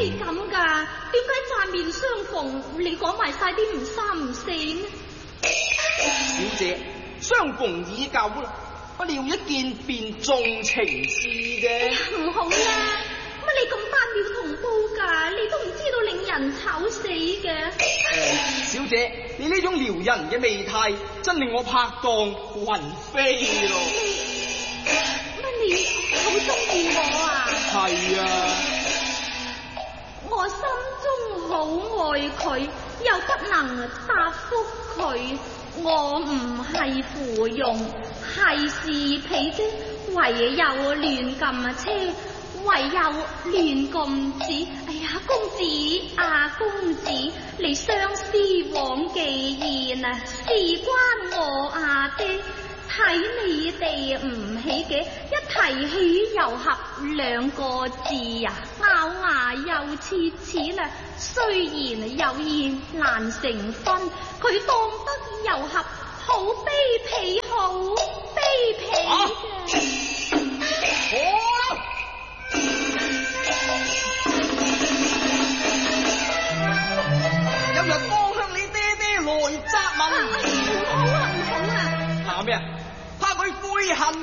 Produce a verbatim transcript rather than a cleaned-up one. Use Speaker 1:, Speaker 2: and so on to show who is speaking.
Speaker 1: 係咁噶？點解乍面相逢，你講埋晒啲唔三唔四呢？
Speaker 2: 小姐，相逢已久啦，不料一見便重情事嘅。
Speaker 1: 唔好啦，乜你咁單料同胞噶？你都唔知道令人醜死嘅。
Speaker 2: 呃、小姐，你呢種撩人嘅媚態，真令我拍檔魂飛咯。
Speaker 1: 乜你好中意我啊？
Speaker 2: 係啊。
Speaker 1: 我心中好愛佢，又不能答覆佢。我唔係芙蓉，係是婢啫，唯有亂撳車，唯有亂撳子。哎呀，公子啊，公子，你相思枉寄言啊，事關我啊爹。睇你哋唔起嘅，一提起又合兩個字啊，咬牙又切齒啦。雖然有言難成婚，佢當得又合，好卑鄙，好卑鄙嘅。
Speaker 2: 好今日當向你爹爹來責問。
Speaker 1: 唔好啊，唔好啊！
Speaker 2: 鬧咩啊？